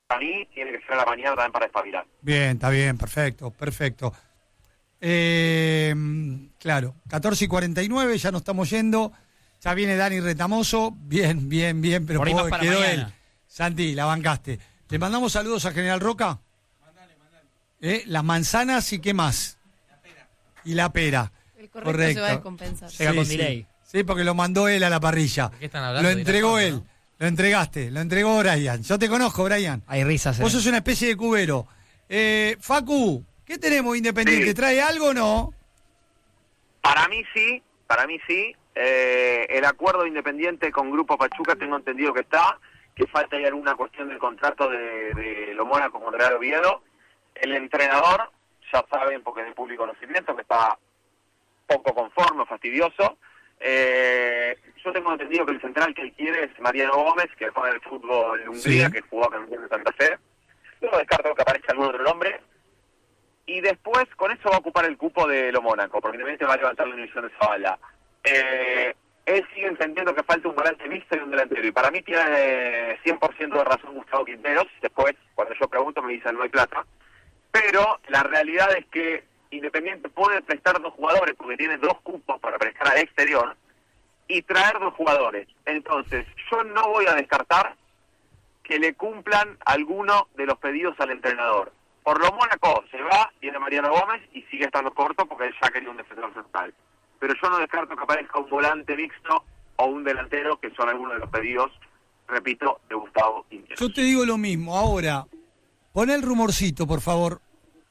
para mí tiene que ser a la mañana también para espabilar. Bien, está bien, perfecto. Claro, 14:49, ya nos estamos yendo. Ya viene Dani Retamoso. Bien, pero por ahí más para quedó mañana. él. Santi, la bancaste. ¿Le mandamos saludos a General Roca? Mandale. Las manzanas y qué más. Y la pera. El correcto se va a descompensar. Llega con delay. Sí, porque lo mandó él a la parrilla. ¿De qué están hablando? Lo entregó De la él. foto, ¿no? Lo entregaste. Lo entregó Brian. Yo te conozco, Brian. Hay risas. Vos sos una especie de cubero. Facu, ¿qué tenemos Independiente? Sí. ¿Trae algo o no? Para mí sí. El acuerdo Independiente con Grupo Pachuca tengo entendido que está, que falta ahí alguna cuestión del contrato de lo Mónaco con Real Oviedo. El entrenador, ya saben, porque es de público conocimiento, que está poco conforme, fastidioso. Yo tengo entendido que el central que él quiere es Mariano Gómez, que juega en el fútbol de Hungría, Sí. que jugó acá en Santa Fe. Yo no descarto que aparezca algún otro nombre. Y después, con eso va a ocupar el cupo de lo Mónaco, porque Independiente va a levantar la división de Zavala. Él sigue entendiendo que falta un volante mixto y un delantero. Y para mí tiene 100% de razón Gustavo Quinteros. Después, cuando yo pregunto, me dicen no hay plata. Pero la realidad es que Independiente puede prestar 2 jugadores, porque tiene 2 cupos para prestar al exterior, y traer 2 jugadores. Entonces, yo no voy a descartar que le cumplan alguno de los pedidos al entrenador. Por lo Mónaco se va, viene Mariano Gómez y sigue estando corto porque él ya quería un defensor central. Pero yo no descarto que aparezca un volante mixto o un delantero, que son algunos de los pedidos, repito, de Gustavo Quinteros. Yo te digo lo mismo. Ahora, pon el rumorcito, por favor.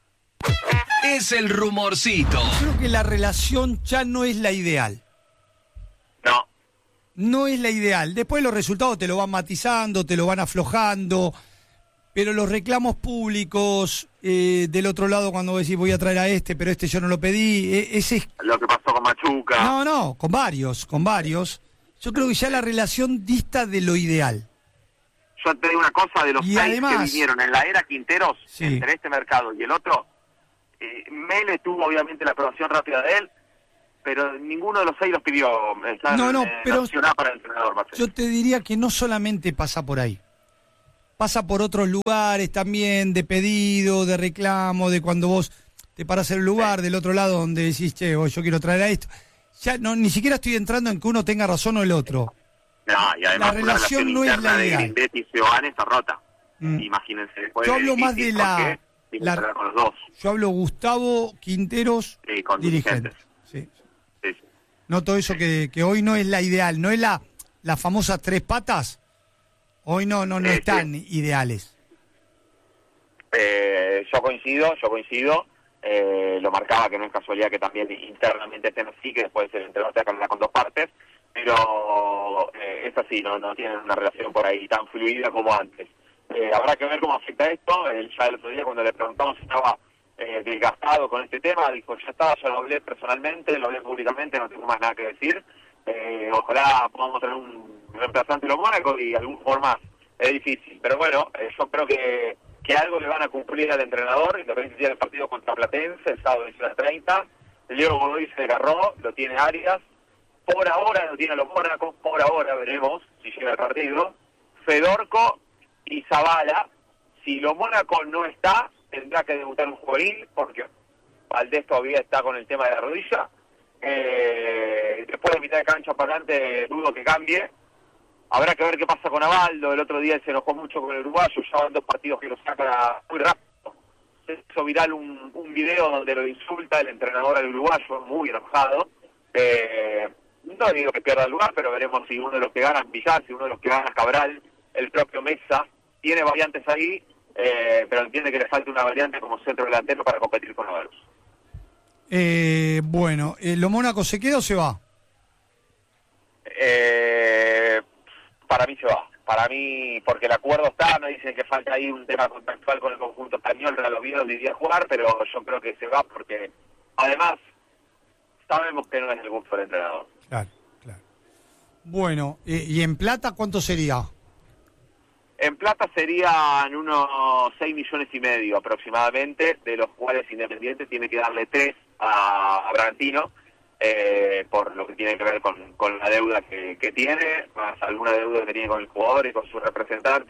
Es el rumorcito. Creo que la relación ya no es la ideal. No. No es la ideal. Después los resultados te lo van matizando, te lo van aflojando, pero los reclamos públicos del otro lado cuando decís voy a traer a este, pero este yo no lo pedí, ese es... Lo que pasó con Machuca. No, con varios. Yo creo que ya la relación dista de lo ideal. Yo te digo una cosa, de los Y 6 además, que vinieron en la era Quinteros, sí, entre este mercado y el otro, Mele tuvo obviamente la aprobación rápida de él, pero ninguno de los 6 los pidió. Están, pero opcionados para el entrenador, Marcelo. yo te diría que no solamente pasa por ahí. Pasa por otros lugares también, de pedido, de reclamo, de cuando vos te paras en el lugar del otro lado donde decís, che, yo quiero traer a esto. Ya no, ni siquiera estoy entrando en que uno tenga razón o el otro. No, y además La una relación no es interna la de ideal. Grindetti y Seoane está rota. Imagínense. Después Yo hablo más de difícil la... porque tiene que hablar con los dos. Yo hablo Gustavo Quinteros, Sí, con dirigente. dirigentes. Sí. Sí. Noto eso que hoy no es la ideal, no es la famosa 3 patas. Hoy no están ideales. Yo coincido. Lo marcaba, que no es casualidad que también internamente estén así, que después el entrenador te habla con 2 partes, pero es así, no tienen una relación por ahí tan fluida como antes. Habrá que ver cómo afecta esto. Él ya el otro día, cuando le preguntamos si estaba desgastado con este tema, dijo, ya está, ya lo hablé personalmente, lo hablé públicamente, no tengo más nada que decir. Ojalá podamos tener un reemplazante de los Mónaco y algún jugador más. Es difícil, pero bueno, yo creo que algo le van a cumplir al entrenador. Independiente tiene el partido contra Platense el sábado 19:30. Leo Godoy se agarró, lo tiene Arias. Por ahora lo tiene los Mónaco, por ahora veremos si llega el partido. Fedorco y Zavala. Si lo Mónaco no está, tendrá que debutar un juvenil, porque Valdés todavía está con el tema de la rodilla. Después de mitad de cancha para adelante, dudo que cambie. Habrá que ver qué pasa con Avaldo. El otro día se enojó mucho con el uruguayo, ya van 2 partidos que lo saca muy rápido. Se hizo viral un video donde lo insulta el entrenador al uruguayo, muy enojado. No digo que pierda el lugar, pero veremos si uno de los que gana es Villar, si uno de los que gana es Cabral, el propio Mesa. Tiene variantes ahí, pero entiende que le falta una variante como centro delantero para competir con Avalos. Bueno, ¿lo Mónaco se queda o se va? Para mí se va. Para mí, porque el acuerdo está, me dicen que falta ahí un tema contractual con el conjunto español, Real Oviedo iría a jugar, pero yo creo que se va porque, además, sabemos que no es el gusto del entrenador. Claro. Bueno, ¿y en plata cuánto sería? En plata serían unos 6,5 millones aproximadamente, de los cuales Independiente tiene que darle 3 a Bragantino, por lo que tiene que ver con la deuda que tiene, más alguna deuda que tiene con el jugador y con su representante.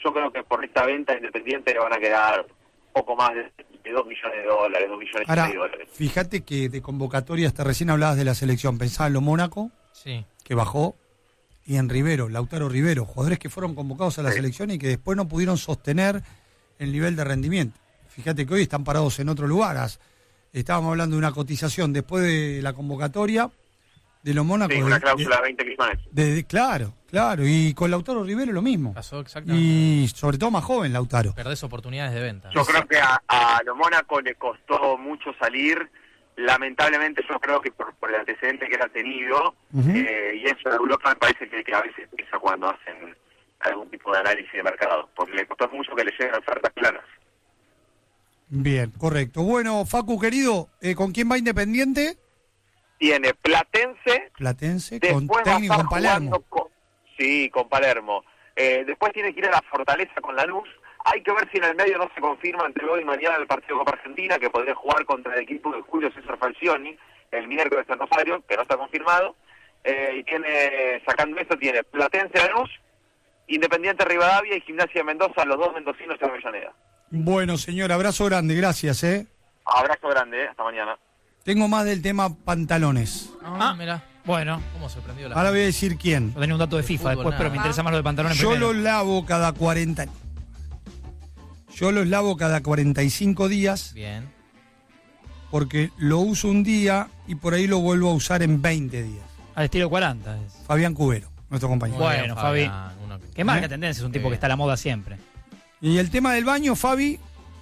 yo creo que por esta venta Independiente le van a quedar poco más de $2 millones, $2 millones Ahora, y medio dólares. fíjate que de convocatoria hasta recién hablabas de la selección. Pensaba en lo Mónaco, Sí. que bajó, y en Rivero, Lautaro Rivero, jugadores que fueron convocados a la selección y que después no pudieron sostener el nivel de rendimiento. Fíjate que hoy están parados en otro lugar. Estábamos hablando de una cotización después de la convocatoria de los Mónacos. Sí, una cláusula de 20 millones. Claro, y con Lautaro Rivero lo mismo. Pasó exactamente. Y sobre todo más joven Lautaro. Perdés oportunidades de venta. Yo creo que a los Mónaco le costó mucho salir. Lamentablemente yo creo que por el antecedente que él ha tenido, y eso en Europa me parece que a veces pesa cuando hacen algún tipo de análisis de mercado, porque le costó mucho que le lleguen ofertas claras. Bien, correcto. Bueno, Facu, querido, ¿con quién va Independiente? Tiene Platense, con después técnico va a con estar Palermo. con Palermo. Después tiene que ir a la Fortaleza con Lanús. Hay que ver si en el medio no se confirma entre hoy y mañana el partido Copa Argentina, que podría jugar contra el equipo de Julio César Falcioni el miércoles en Rosario, que no está confirmado. Y sacando eso, tiene Platense Lanús, Independiente Rivadavia y Gimnasia de Mendoza, los dos mendocinos de Avellaneda. Bueno, señor, abrazo grande, gracias, Abrazo grande, hasta mañana. Tengo más del tema pantalones. Mirá. Bueno, ¿Cómo sorprendió la Ahora voy a decir quién. no tenía un dato de FIFA fútbol, después, nada. pero me interesa más lo de pantalones Yo primero. los lavo cada 40. Yo los lavo cada 45 días Bien. porque lo uso un día y por ahí lo vuelvo a usar en 20 días. Al estilo 40. Fabián Cubero, nuestro compañero. Muy Bueno, bien, Fabi. uno que- Que marca tendencia, es un tipo que está a la moda siempre. Y el tema del baño, Fabi,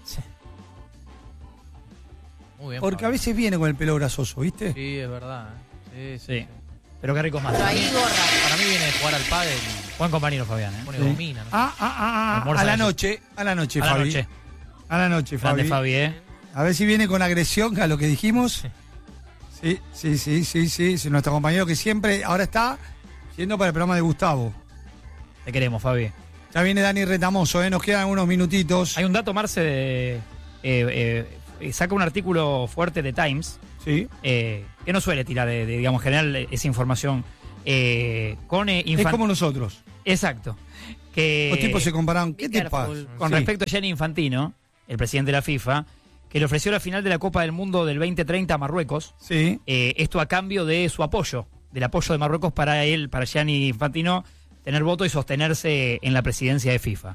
Muy bien. porque a Fabi. veces viene con el pelo grasoso, ¿viste? Sí, es verdad. Sí. Sí. Pero qué rico más. Pero ahí gorra. Para mí viene de jugar al pádel y Buen compañero, Fabián, pone Sí. gomina, ¿no? Almuerza A la eso. noche, A la Fabi. noche. A la noche, Grande Fabi. Fabi, A ver si viene con agresión a lo que dijimos. Sí. Nuestro compañero que siempre ahora está yendo para el programa de Gustavo. Te queremos, Fabi. Ya viene Dani Retamoso, nos quedan unos minutitos. Hay un dato, Marce, saca un artículo fuerte de Times, Sí. que no suele tirar, digamos, en general, esa información con Es como nosotros. Exacto. Que Los tipos se compararon. ¿Qué te pasa? careful. con Sí. respecto a Gianni Infantino, el presidente de la FIFA, que le ofreció la final de la Copa del Mundo del 2030 a Marruecos, Sí. esto a cambio de su apoyo, del apoyo de Marruecos para él, para Gianni Infantino, tener voto y sostenerse en la presidencia de FIFA.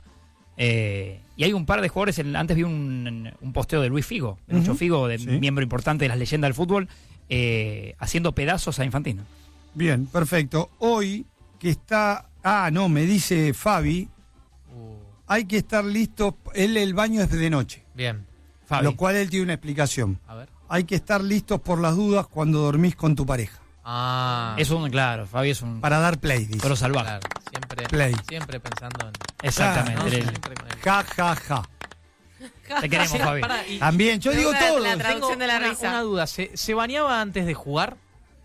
Y hay un par de jugadores, antes vi un posteo de Luis Figo, de Lucho Figo, de Sí. miembro importante de las leyendas del fútbol, haciendo pedazos a Infantino. Bien, perfecto. Hoy que está... me dice Fabi, hay que estar listos. El baño es de noche, Bien. Fabi. lo cual él tiene una explicación. A ver. Hay que estar listos por las dudas cuando dormís con tu pareja. Es un, claro, Fabi es un Para dar play, dice. toro salvaje. Claro, siempre pensando en... Exactamente. ¿no? el- Siempre con el- Ja, ja, ja. Te queremos, Fabi. Pará, y- También, yo digo La todo. traducción de la una, risa. una duda, ¿se bañaba antes de jugar?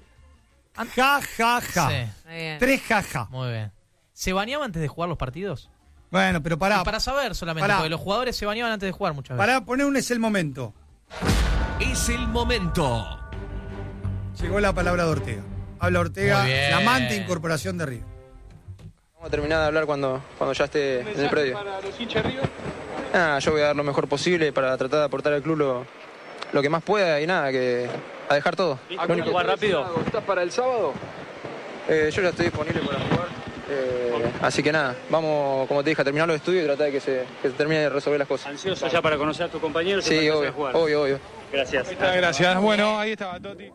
Ja, ja, ja. Sí. Muy bien. 3 jaja. Muy bien. ¿Se bañaba antes de jugar los partidos? Bueno, pero Y para saber solamente, pará. porque los jugadores se bañaban antes de jugar muchas veces. para poner un es el momento. Es el momento. Llegó la palabra de Ortega. Habla Ortega, Muy bien. flamante incorporación de River. Vamos a terminar de hablar cuando ya esté en el predio. ¿Para los hinchas River? Yo voy a dar lo mejor posible para tratar de aportar al club lo que más pueda y nada, que a dejar todo. Lo único. ¿Jugar rápido? ¿Estás para el sábado? Yo ya estoy disponible para jugar. Así que nada, vamos, como te dije, a terminar los estudios y tratar de que se termine de resolver las cosas. ¿Ansioso ya para conocer a tus compañeros? Sí, obvio. Gracias. Gracias. Bueno, ahí estaba Totti.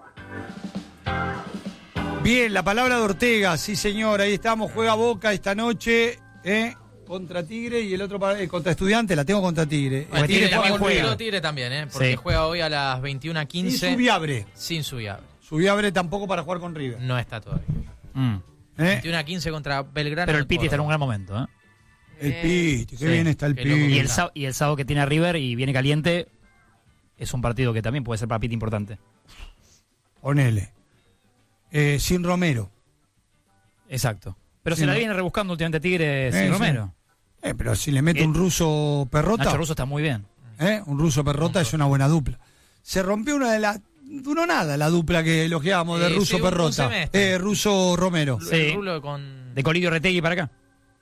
Bien, la palabra de Ortega, sí señor, ahí estamos, juega Boca esta noche, contra Tigre y el otro contra Estudiantes, la tengo contra Tigre. Bueno, Tigre también también juega. Tigre también, porque Sí. juega hoy a las Y 21:15 Subiabre. sin Subiabre. Subiabre tampoco para jugar con River. No está todavía. Mm. 21:15 contra Belgrano. Pero el Piti está en un Córdoba. gran momento, ¿eh? El Piti, qué Sí, bien está el qué loco. Piti. Y el sábado que tiene a River y viene caliente, es un partido que también puede ser para Piti importante. Ponele. Sin Romero. Exacto. Pero Sí, se la no. viene rebuscando últimamente Tigre sin Sí. Romero. Pero si le mete un ruso perrota, Nacho Russo está muy bien. un ruso perrota es una buena dupla. Se rompió una de las... Duró nada la dupla que elogiábamos de Sí, ruso un perrota. semestre. Ruso Romero. Sí. El rulo con... De Colidio Retegui para acá.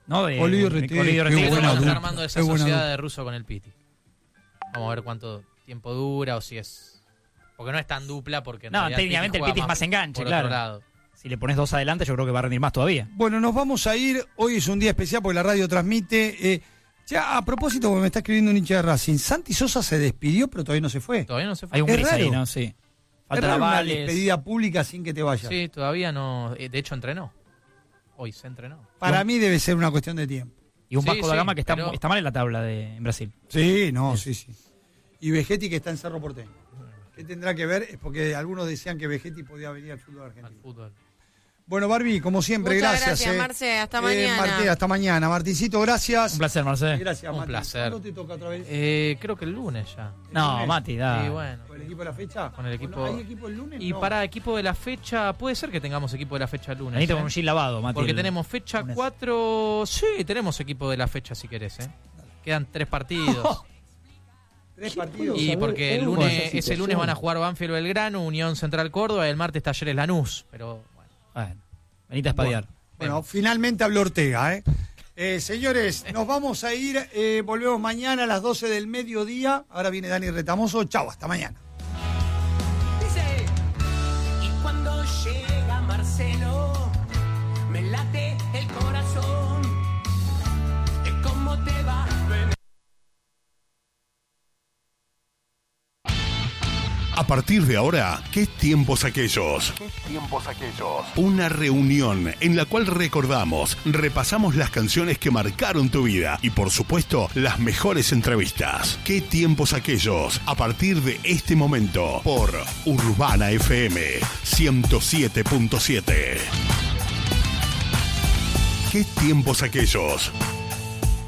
¿no? De Olidio Retegui. Estamos armando esa sociedad de Russo con el Piti. Vamos a ver cuánto tiempo dura o si es... Porque no es tan dupla porque... No, técnicamente el Piti es más enganche, claro. Si le pones 2 adelante yo creo que va a rendir más todavía. Bueno, nos vamos a ir. Hoy es un día especial porque la radio transmite... ya, a propósito, porque me está escribiendo un hincha de Racing, Santi Sosa se despidió, pero todavía no se fue. Todavía no se fue. Hay un gris ahí, ¿no? Sí. Falta la una despedida pública sin que te vayas. Sí, todavía no. De hecho, entrenó. Hoy se entrenó. Para mí debe ser una cuestión de tiempo. Y un Vasco da Gama que está mal en la tabla en Brasil. Sí, no, sí. Y Vegetti que está en Cerro Porteño. ¿Qué tendrá que ver? Es porque algunos decían que Vegetti podía venir al fútbol argentino. Bueno, Barbie, como siempre, muchas gracias. Marce, hasta mañana. Martín, hasta mañana. Martincito, gracias. Un placer, Marce. Gracias, un Mati. placer. ¿Cuándo te toca otra vez? Creo que el lunes ya. No, Mati, da. Sí, bueno. ¿Con el equipo de la fecha? Con el equipo. ¿Hay equipo el lunes? Y no. para equipo de la fecha, puede ser que tengamos equipo de la fecha el lunes. Venite con un jean lavado, Mati. Porque tenemos fecha lunes. 4. Sí, tenemos equipo de la fecha si querés, Quedan 3 partidos. 3 partidos. Y porque el lunes, ese lunes van a jugar Banfield Belgrano, Unión Central Córdoba, y el martes Talleres Lanús. Pero bueno. Venite a espadear. Bueno, finalmente habló Ortega, señores, nos vamos a ir. Volvemos mañana a las 12 del mediodía. Ahora viene Dani Retamoso. Chau, hasta mañana. Dice, y cuando llega Marcelo, me late el corazón. ¿Cómo te va? A partir de ahora, ¿qué tiempos aquellos? ¿Qué tiempos aquellos? Una reunión en la cual recordamos, repasamos las canciones que marcaron tu vida y, por supuesto, las mejores entrevistas. ¿Qué tiempos aquellos? A partir de este momento, por Urbana FM 107.7. ¿Qué tiempos aquellos?